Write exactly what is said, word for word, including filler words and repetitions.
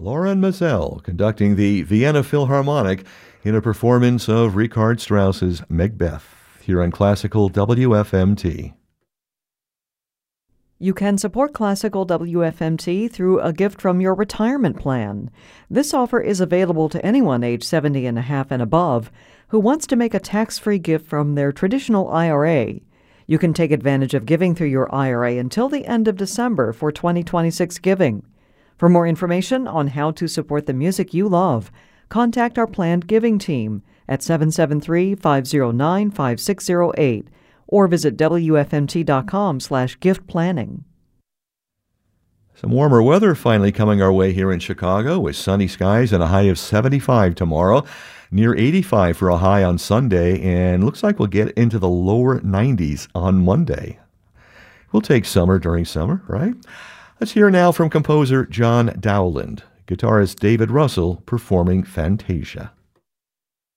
Lauren Mazel conducting the Vienna Philharmonic in a performance of Richard Strauss's Macbeth here on Classical W F M T. You can support Classical W F M T through a gift from your retirement plan. This offer is available to anyone age seventy and a half and above who wants to make a tax-free gift from their traditional I R A. You can take advantage of giving through your I R A until the end of December for twenty twenty-six giving. For more information on how to support the music you love, contact our planned giving team at seven seven three, five zero nine, five six zero eight or visit W F M T dot com slash gift planning. Some warmer weather finally coming our way here in Chicago with sunny skies and a high of seventy-five tomorrow, near eighty-five for a high on Sunday, and looks like we'll get into the lower nineties on Monday. We'll take summer during summer, right? Let's hear now from composer John Dowland, guitarist David Russell performing Fantasia.